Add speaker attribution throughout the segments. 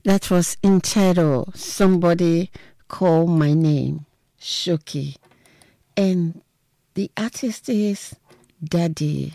Speaker 1: That was entitled Somebody Call My Name, Shoki. And the artist is Daddy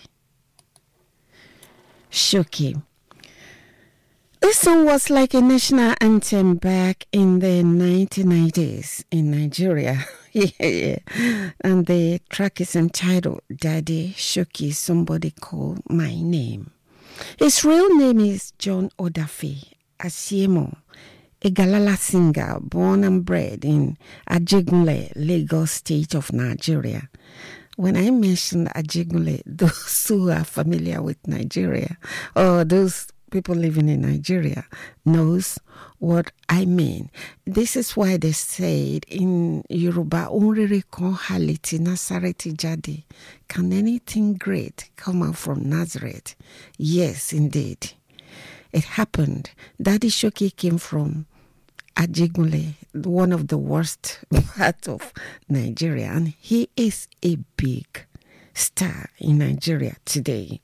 Speaker 1: Shoki. This song was like a national anthem back in the 1990s in Nigeria. Yeah. And the track is entitled Daddy Shoki, Somebody Call My Name. His real name is John Odafe Asiemo, a Galala singer born and bred in Ajegunle, Lagos State of Nigeria. When I mention Ajegunle, those who are familiar with Nigeria or those people living in Nigeria knows what I mean. This is why they said in Yoruba, Onrere kon haliti Nasareti jadi. Can anything great come out from Nazareth? Yes, indeed. It happened. Daddy Shoki came from Ajegunle, one of the worst parts of Nigeria, and he is a big star in Nigeria today.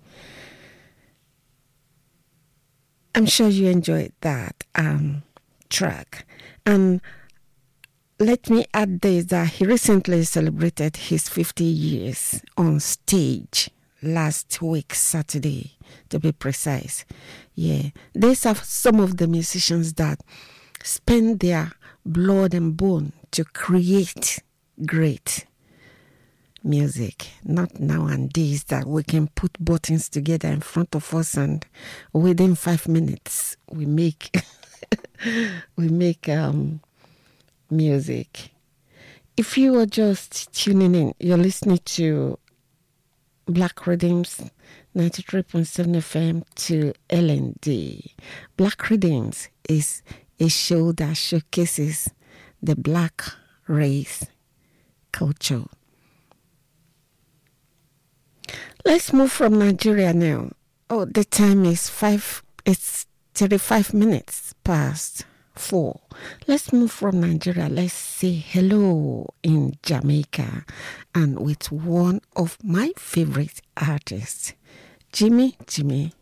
Speaker 1: I'm sure you enjoyed that track. And let me add this, that he recently celebrated his 50 years on stage last week, Saturday, to be precise. Yeah, these are some of the musicians that spend their blood and bone to create great music. Not nowadays that we can put buttons together in front of us and within 5 minutes we make music. If you are just tuning in, you're listening to Black Rhythms 93.7 FM to LND. Black Rhythms is a show that showcases the black race culture. Let's move from Nigeria now. Oh, the time is 35 minutes past 4. Let's move from Nigeria. Let's say hello in Jamaica and with one of my favorite artists, Jimmy